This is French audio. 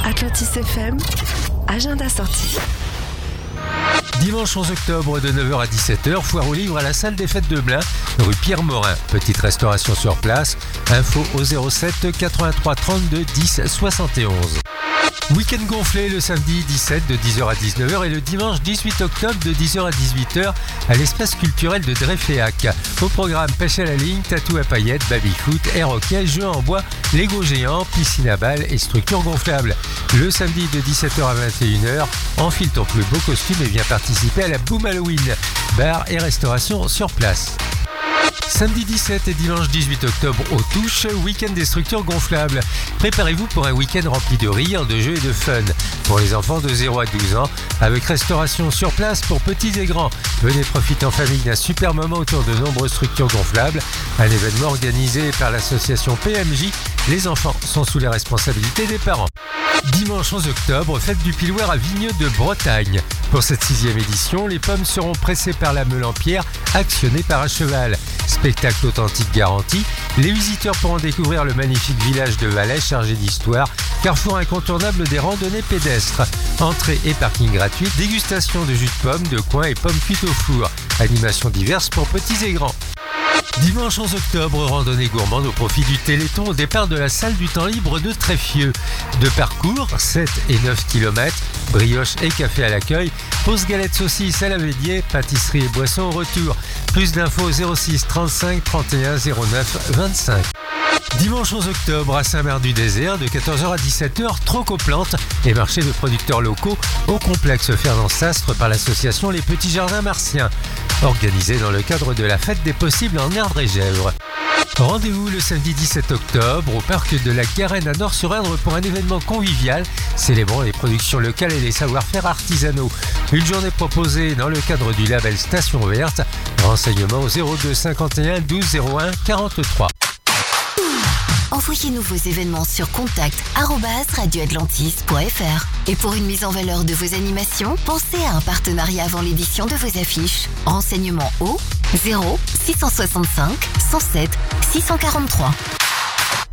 Atlantis FM, agenda sorti. Dimanche 11 octobre de 9h à 17h, foire aux livres à la salle des fêtes de Blain, rue Pierre-Morin. Petite restauration sur place. Info au 07 83 32 10 71. Week-end gonflé le samedi 17 de 10h à 19h et le dimanche 18 octobre de 10h à 18h à l'espace culturel de Dreyféac. Au programme pêche à la ligne, tatou à paillettes, baby-foot, air hockey, jeux en bois, Lego géant, piscine à balles et structures gonflables. Le samedi de 17h à 21h, enfile ton plus beau costume et viens participer à la Boom Halloween. Bar et restauration sur place. Samedi 17 et dimanche 18 octobre aux Touches, week-end des structures gonflables. Préparez-vous pour un week-end rempli de rire, de jeux et de fun. Pour les enfants de 0 à 12 ans, avec restauration sur place pour petits et grands. Venez profiter en famille d'un super moment autour de nombreuses structures gonflables. Un événement organisé par l'association PMJ. Les enfants sont sous les responsabilités des parents. Dimanche 11 octobre, fête du piloueur à Vigneux de Bretagne. Pour cette 6e édition, les pommes seront pressées par la meule en pierre, actionnée par un cheval. Spectacle authentique garanti, les visiteurs pourront découvrir le magnifique village de Valais chargé d'histoire, carrefour incontournable des randonnées pédestres. Entrée et parking gratuit, dégustation de jus de pommes, de coin et pommes cuites au four. Animations diverses pour petits et grands. Dimanche 11 octobre, randonnée gourmande au profit du Téléthon au départ de la salle du temps libre de Tréfieux. De parcours, 7 et 9 km, brioche et café à l'accueil, pause galette saucisse à la Védier, pâtisserie et boissons au retour. Plus d'infos 06 35 31 09 25. Dimanche 11 octobre à Saint-Merd-du-Désert de 14h à 17h, troc aux plantes et marché de producteurs locaux au complexe Fernand Sastre par l'association Les Petits Jardins Martiens, organisé dans le cadre de la fête des possibles en Erdre et Gèvres. Rendez-vous le samedi 17 octobre au parc de la Garenne à Nord-sur-Erdre pour un événement convivial célébrant les productions locales et les savoir-faire artisanaux. Une journée proposée dans le cadre du label Station Verte. Renseignements au 02 51 12 01 43. Envoyez-nous vos événements sur contact@radioatlantis.fr. Et pour une mise en valeur de vos animations, pensez à un partenariat avant l'édition de vos affiches. Renseignements au 0 665 107 643.